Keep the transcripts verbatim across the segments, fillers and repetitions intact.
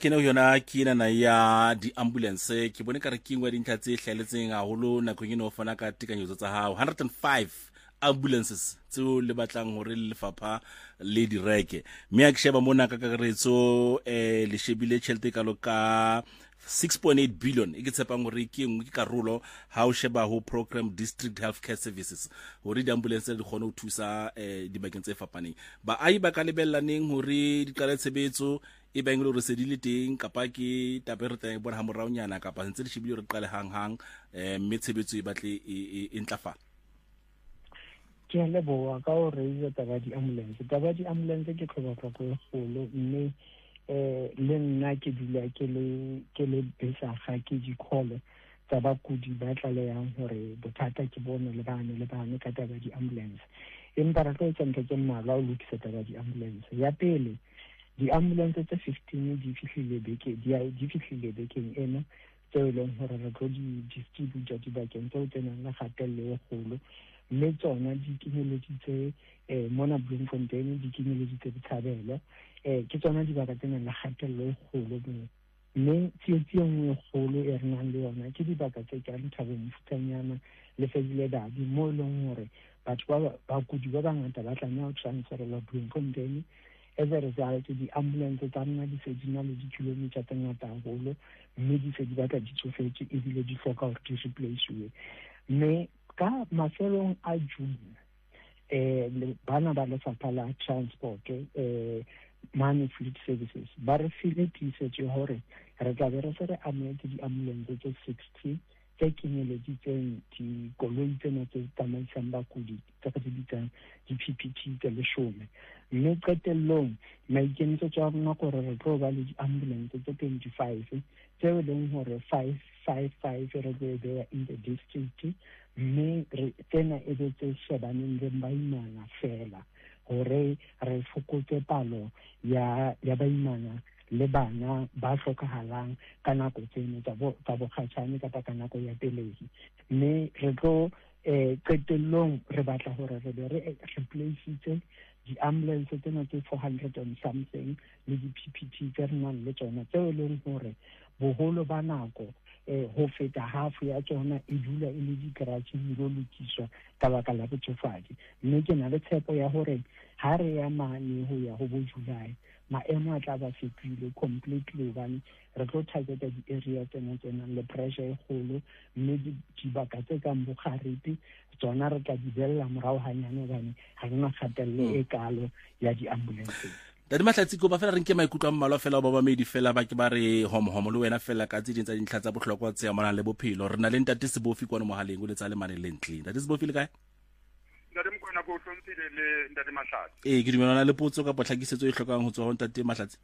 kene yona ke ena na ya di-ambulance ke bone ka re ke ngwe dintlha tse hlaeletseng haholo nakong eno fana ka tekanyetso tsa hao one hundred and five ambulances tseo le batlang hore le lefapha le direke mme a ke sheba mona ka kakaretso eh le shebile tšhelete kalo ka six point eight billion e ke tshepang gore ke engwe ke karolo ha o sheba ho program district healthcare services hore di-ambulance di kgone ho thusa eh dibakeng tse fapaneng ba ai ba ka lebellaneng hore di qale tshebetso e bang le re se di le teng kapa ke tapereta e bona ha morao nyana kapa ntse di shebile re qale hang hang eh mme tshebetso e batle e ntlafala ke le boa ka o re ile taba di-ambulance taba di-ambulance ke tlhoba go golo mme eh le nna ke dula ke le ke le besa ga ke di call tsa ba kudi ba tlaleyang hore bothata ke bone le bana le bana ka taba di-ambulance empa ra tlo tsentse ke mala o lokisa taba di-ambulance ya pele di-ambulance tse fifteen di fihlile beke di di fihlile bekeng ena tseo leng hore re tlo di distributor di bakeng tseo tsenang la gatelle e golo mme tsona di kenyeleditse eh mona Bloemfontein di kenyeleditse Botshabelo eh ke tsona di baka tsena la gatelle e golo mme tsietsi e nngwe golo e re nang le yona ke di baka tse ka Nthabong Mofutanyana le Fezile Dadi mo e leng hore batho ba ba kudi ba bangata ba tlanya ho transferela Bloemfontein as a result di ambulance tsa nna di se di na le di-kilometer tse ngata haholo mme di se di batla di tsofetse ebile di hloka hore di replace-we mme ka mafelong a June eh bana ba lefapha la transport eh Money Fleet Services ba re file tisetso hore re tla be re se re ametse di-ambulance tse sixty tse kenyeleditseng dikoloi tsena tse tsamaisang bakudi tse re di bitsang di-P P T tse leshome mme qetellong maikemisetso a rona gore re tlo ba le di-ambulance tse twenty-five tseo e leng hore five five five re tlo beya in the district mme tsena e be tse shebaneng le baimana fela hore re fokotse palo ya ya baimana le bana ba hlokahalang ka nako tseno tsa bo tsa bokgatshane kapa ka nako ya pelehi mme re tlo eh qetellong re batla hore re be re replace di-ambulance tsena tse four hundred and something le di-P P T tse re nang le tsona tseo e leng hore boholo ba nako eh ho feta half ya tsona e dula e le di-garage di lo lokiswa ka baka la botsofadi mme ke na le tshepo ya hore ha re ya mane ho ya ho bo July maemo a tla ba fetile completely hobane re tlo targeta di-area tsena tsena le pressure e kgolo mme dibaka tse kang Bokgaripi tsona re tla di bella morao hanyane hobane ha re na kgatelle e kalo ya di-ambulance Dadi Mahlatsi ko ba fela re nke maikutlo a mmalwa fela ba bamedi fela ba ke ba re hom hom le wena fela ka tse ding tsa dintlha tsa bohlokwa tse amanang le bophelo re na le Ntate Sebofi kwa mohaleng o le tsa le mane le ntle Ntate Sebofi le kae Ntate Mokoena go hlompile le Ntate Mahlatsi eh ke dumelana le potso ka potlhakisetso e hlokang ho tswa ho Ntate Mahlatsi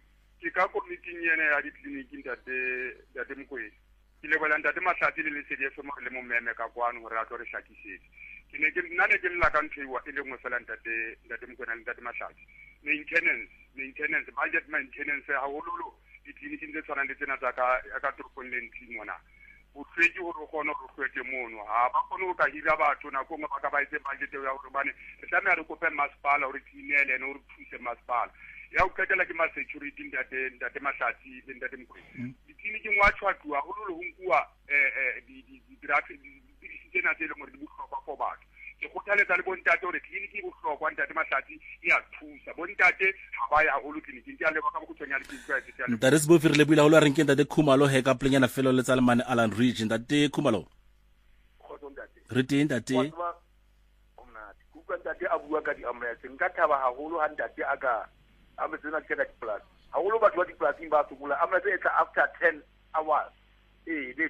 ke ka committee yene ya di-clinic Ntate Ntate Mokoena ke le bona Ntate Mahlatsi le le C D F mo le mo meme ka kwano hore a tlo re hlakisetse ke ne ke nna ne ke lla ka ntshwa e le ngwe fela Ntate Ntate Mokoena le Ntate Mahlatsi maintenance maintenance budget maintenance ha hololo di-clinic tse tshwanang le tsena tsa ka ka toropong le ntli mona bohlweki hore o kgone ho hlweke mono ha ba kgone ho ka hira batho na go mo ba ka ba itse budget ya hore bane re tsamaya re kope masipala hore cleanele ene hore thuse masipala ya o qetela ke ma security Ntate Ntate Mahlatsi le Ntate Mokoena di-clinic ngwa tshwatuwa hololo ho nkuwa eh di di traffic di tsena tse le gore di bohlokwa for batho ke kgothaletsa le bontate hore clinic e bohlokwa Ntate Mahlatsi e a thusa bontate ha ba ya holo clinic ke a leba ka bokutshwanya le dikgwetse ke a leba Ntate Sebofi re le buila holo re nke Ntate Khumalo he ka plenyana felo le tsa le mane Alan Ridge Ntate Khumalo khotso Ntate re teng Ntate ona ku ka Ntate a bua ka di-ambulance nka thaba haholo ha Ntate a ka a me tsena ke ka di-plus haholo batho ba di-plus ba tsomola ambulance e tla after ten hours eh le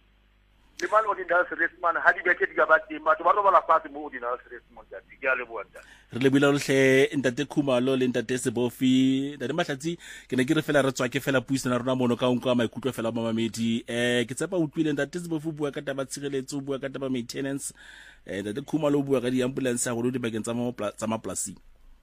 le man ordinary serviceman ha di beke di ka ba teng batho ba robala fatshe mo ordinary serviceman Ntate ke a leboha Ntate re le buila hle Ntate Khumalo le Ntate Sebofi Ntate Mahlatsi ke ne ke re fela re tswa ke fela puisana rona mono ka unkwa maikutlo fela ba mamedi eh ke tsepa utlwile Ntate Sebofi bua ka taba tshireletso bua ka taba maintenance eh Ntate Khumalo bua ka di-ambulance ha go di bakeng tsa mo tsa maplasing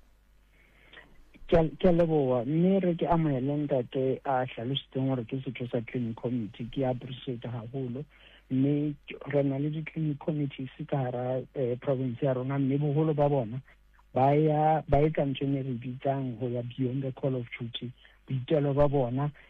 ke leboa mme re ke amohela Ntate a hlalositseng hore ke setho sa clinic committee ke appreciate haholo mme re na le di-clinic committees ka hara province ya rona mme boholo ba bona ba ya ba etsa ntho e re bitsang ho ya beyond the call of duty boitelo ba bona